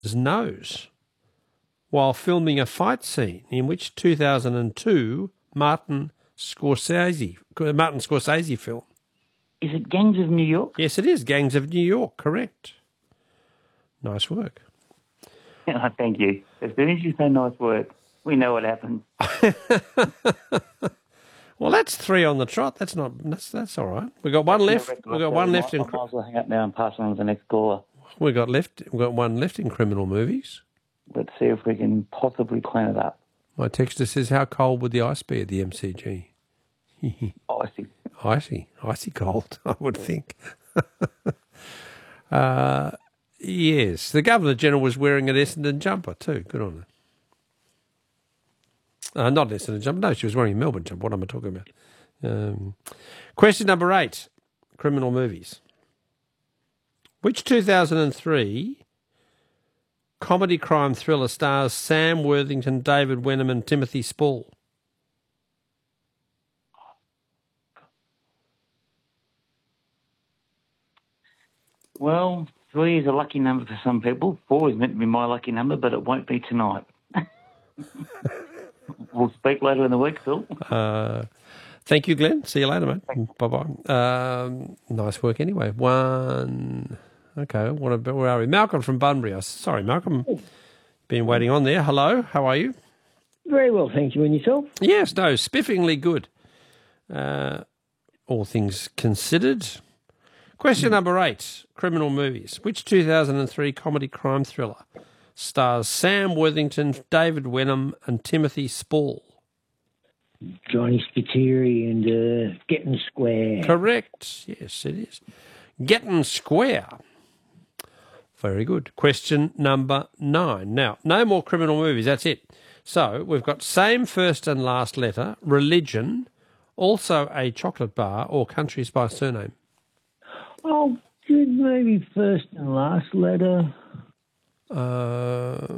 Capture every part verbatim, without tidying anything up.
his nose while filming a fight scene in which two thousand two Martin Scorsese, Martin Scorsese film? Is it Gangs of New York? Yes, it is. Gangs of New York, correct. Nice work. Oh, thank you. As soon as you say nice work, we know what happens. Well, that's three on the trot. That's not. That's that's all right. We got one left. We got one left in. I might as well hang up now and pass on to the next caller. We got left. We got one left in criminal movies. Let's see if we can possibly clean it up. My texter says, "How cold would the ice be at the M C G?" Icy. Icy, icy cold. I would think. uh, yes, the Governor General was wearing an Essendon jumper too. Good on her. Uh, not an Essendon jumper. No, she was wearing a Melbourne jumper. What am I talking about? Um, question number eight, criminal movies. Which two thousand three comedy crime thriller stars Sam Worthington, David Wenham and Timothy Spall? Well, three is a lucky number for some people. Four is meant to be my lucky number, but it won't be tonight. We'll speak later in the week, Phil. Uh, thank you, Glenn. See you later, mate. Bye-bye. Um, nice work anyway. One. Okay, what about, where are we? Malcolm from Bunbury. Sorry, Malcolm. Been waiting on there. Hello, how are you? Very well, thank you. And yourself? Yes, no, spiffingly good. Uh, all things considered. Question number eight, criminal movies. Which two thousand three comedy crime thriller stars Sam Worthington, David Wenham and Timothy Spall? Johnny Spiteri and uh, Getting Square. Correct. Yes, it is. Getting Square. Very good. Question number nine. Now, no more criminal movies. That's it. So we've got same first and last letter, religion, also a chocolate bar, or countries by surname. Oh, good movie, first and last letter. Uh,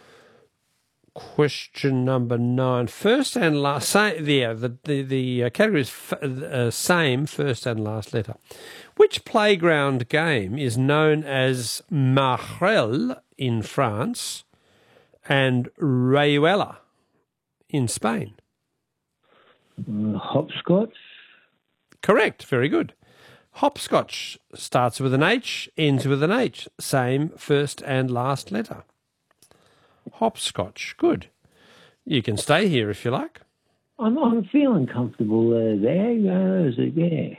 question number nine. First and last. Same, yeah, the the the uh, category is f- uh, same first and last letter. Which playground game is known as Marel in France and Rayuela in Spain? Uh, hopscotch. Correct. Very good. Hopscotch starts with an H, ends with an H. Same first and last letter. Hopscotch. Good. You can stay here if you like. I'm, I'm feeling comfortable uh, there. Uh, so, yeah.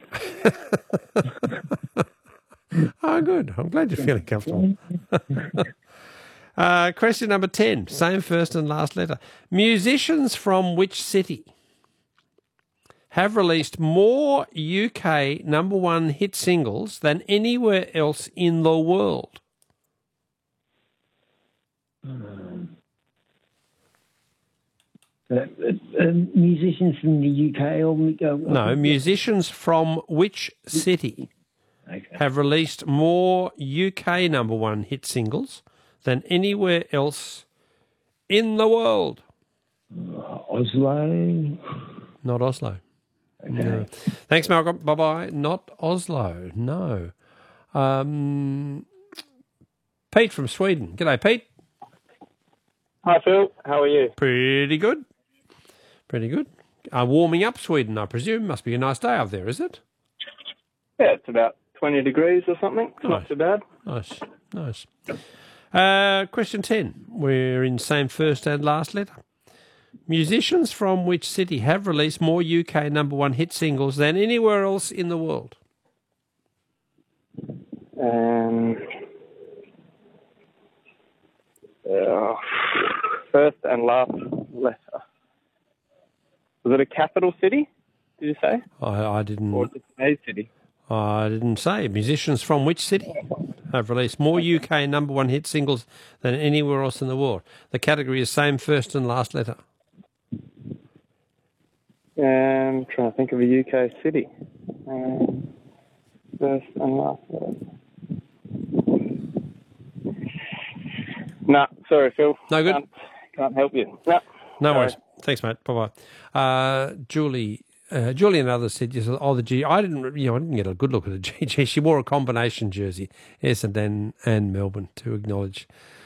Oh, good. I'm glad you're feeling comfortable. uh, question number ten. Same first and last letter. Musicians from which city have released more U K number one hit singles than anywhere else in the world? Um, uh, uh, uh, musicians from the U K or uh, No, musicians from which city okay. have released more U K number one hit singles than anywhere else in the world? Uh, Oslo. Not Oslo. Okay. No. Thanks, Malcolm. Bye-bye. Not Oslo. No. Um, Pete from Sweden. G'day, Pete. Hi, Phil. How are you? Pretty good. Pretty good. Uh, warming up Sweden, I presume. Must be a nice day out there, is it? Yeah, it's about twenty degrees or something. It's Nice. not too bad. Nice. Nice. Uh, question ten. We're in same first and last letter. Musicians from which city have released more U K number one hit singles than anywhere else in the world? Um, uh, first and last letter. Was it a capital city, did you say? I, I didn't. Or just a city? I didn't say. Musicians from which city have released more U K number one hit singles than anywhere else in the world? The category is same first and last letter. Um, trying to think of a U K city. Um, first and last letter. Nah, sorry, Phil. No good? Can't, can't help you. Nah, No sorry. worries. Thanks, mate. Bye-bye. Uh, Julie... Uh, Julie and others said, yes, oh, the G. I didn't, you know, I didn't get a good look at the G G. She wore a combination jersey, Essendon and Melbourne, to acknowledge